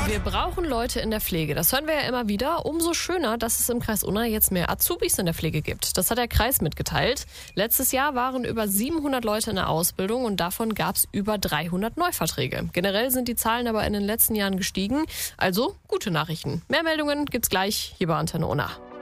Wir brauchen Leute in der Pflege. Das hören wir ja immer wieder. Umso schöner, dass es im Kreis Unna jetzt mehr Azubis in der Pflege gibt. Das hat der Kreis mitgeteilt. Letztes Jahr waren über 700 Leute in der Ausbildung und davon gab es über 300 Neuverträge. Generell sind die Zahlen aber in den letzten Jahren gestiegen. Also gute Nachrichten. Mehr Meldungen gibt's gleich hier bei Antenne Unna.